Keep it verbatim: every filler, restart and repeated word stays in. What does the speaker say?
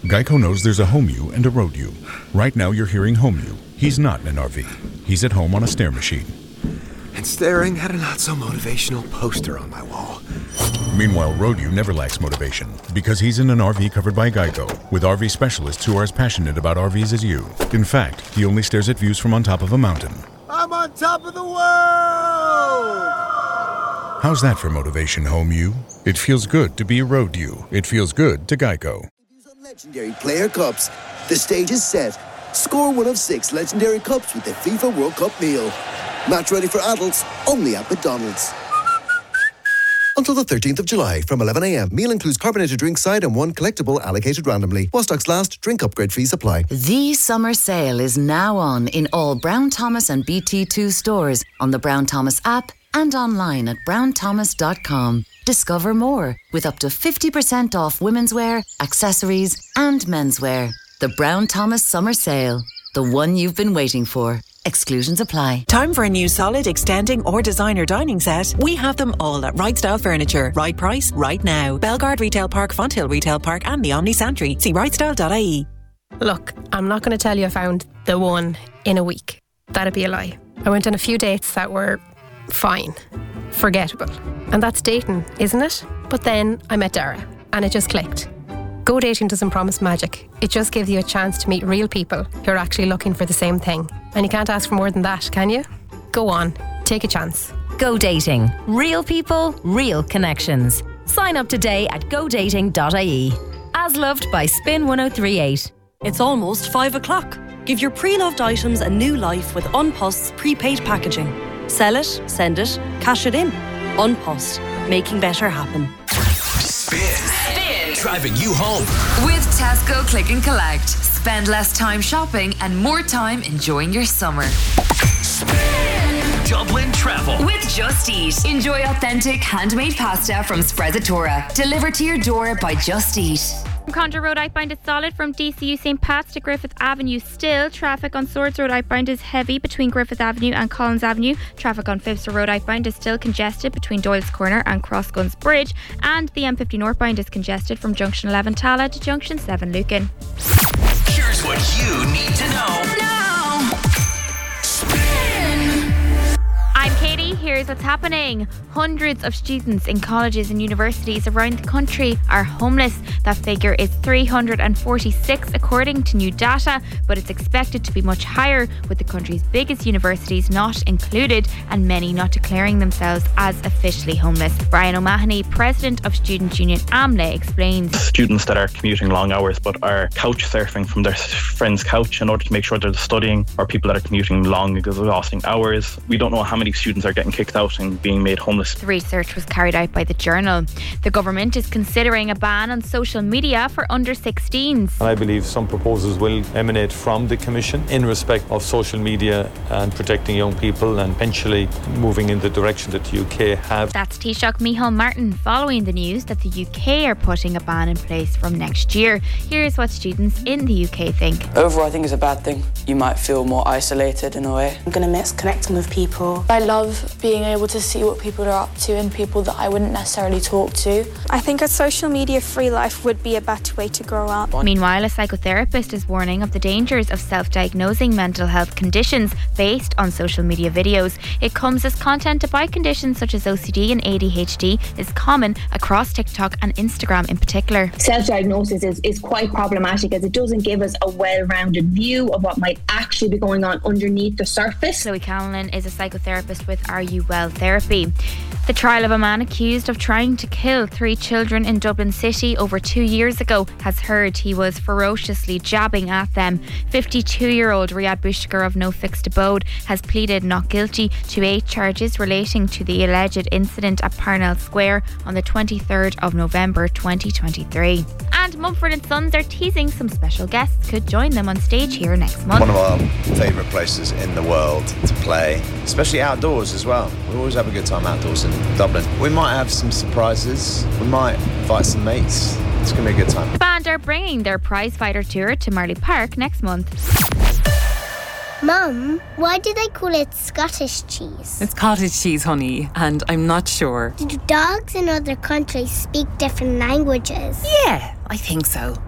Geico knows there's a home you and a road you. Right now you're hearing home you. He's not in an R V. He's at home on a stair machine. And staring at a not-so-motivational poster on my wall. Meanwhile, road you never lacks motivation because he's in an R V covered by Geico with R V specialists who are as passionate about R Vs as you. In fact, he only stares at views from on top of a mountain. I'm on top of the world! How's that for motivation, home you? It feels good to be a road you. It feels good to Geico. Legendary Player Cups. The stage is set. Score one of six Legendary Cups with the FIFA World Cup meal. Match ready for adults, only at McDonald's. Until the thirteenth of July, from eleven a.m. Meal includes carbonated drink side and one collectible allocated randomly. While stocks last, drink upgrade fees apply. The summer sale is now on in all Brown Thomas and B T two stores, on the Brown Thomas app and online at brown thomas dot com. Discover more with up to fifty percent off women's wear, accessories and menswear. The Brown Thomas Summer Sale. The one you've been waiting for. Exclusions apply. Time for a new solid, extending or designer dining set? We have them all at Right Style Furniture. Right price, right now. Belgard Retail Park, Fonthill Retail Park and the Omni Santry. See right style dot I E. Look, I'm not going to tell you I found the one in a week. That'd be a lie. I went on a few dates that were fine, forgettable. And that's dating, isn't it? But then I met Dara and it just clicked. Go dating doesn't promise magic. It just gives you a chance to meet real people who are actually looking for the same thing. And you can't ask for more than that, can you? Go on, take a chance. Go dating. Real people, real connections. Sign up today at go dating dot I E. As loved by Spin one oh three eight. It's almost five o'clock. Give your pre-loved items a new life with Unpost's prepaid packaging. Sell it, send it, cash it in. Unpost, making better happen. Spin. Spin. Driving you home. With Tesco Click and Collect. Spend less time shopping and more time enjoying your summer. Spin. Dublin Travel. With Just Eat. Enjoy authentic handmade pasta from Sprezzatura. Delivered to your door by Just Eat. From Contra Road outbound is solid. From D C U St Pat's to Griffith Avenue still. Traffic on Swords Road outbound is heavy between Griffith Avenue and Collins Avenue. Traffic on Fibster Road outbound is still congested between Doyle's Corner and Crossguns Bridge. And the M fifty northbound is congested from Junction eleven Tala to Junction seven Lucan. Here's what you need to know. Now. Spin. I'm Katie. Here's what's happening. Hundreds of students in colleges and universities around the country are homeless. That figure is three hundred forty-six according to new data, but it's expected to be much higher, with the country's biggest universities not included and many not declaring themselves as officially homeless. Brian O'Mahony, president of Student Union AMLA, explains. Students that are commuting long hours but are couch surfing from their friend's couch in order to make sure they're studying, or people that are commuting long, exhausting hours. We don't know how many students are getting kicked out and being made homeless. The research was carried out by The Journal. The government is considering a ban on social media for under sixteens. I believe some proposals will emanate from the Commission in respect of social media and protecting young people, and eventually moving in the direction that the U K have. That's Taoiseach Micheál Martin following the news that the U K are putting a ban in place from next year. Here's what students in the U K think. Overall, I think it's a bad thing. You might feel more isolated in a way. I'm going to miss connecting with people. I love being able to see what people are up to and people that I wouldn't necessarily talk to. I think a social media free life would be a better way to grow up. Meanwhile, a psychotherapist is warning of the dangers of self-diagnosing mental health conditions based on social media videos. It comes as content about conditions such as O C D and A D H D is common across TikTok and Instagram in particular. Self-diagnosis is, is quite problematic as it doesn't give us a well-rounded view of what might actually be going on underneath the surface. Chloe Callan is a psychotherapist with Are You Well Therapy. The trial of a man accused of trying to kill three children in Dublin City over two years ago has heard he was ferociously jabbing at them. fifty-two-year-old Riyad Bushkar of No Fixed Abode has pleaded not guilty to eight charges relating to the alleged incident at Parnell Square on the twenty-third of November twenty twenty-three. And Mumford and Sons are teasing some special guests could join them on stage here next month. One of our favourite places in the world to play, especially outdoors as well. We always have a good time outdoors in Dublin. We might have some surprises. We might invite some mates. It's going to be a good time. The band are bringing their prize fighter tour to Marley Park next month. Mum, why do they call it Scottish cheese? It's cottage cheese, honey, and I'm not sure. Do dogs in other countries speak different languages? Yeah, I think so.